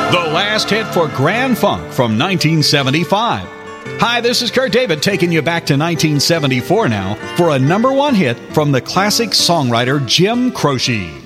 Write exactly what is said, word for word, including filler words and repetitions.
The last hit for Grand Funk from nineteen seventy-five. Hi, this is Kurt David taking you back to nineteen seventy-four now for a number one hit from the classic songwriter Jim Croce.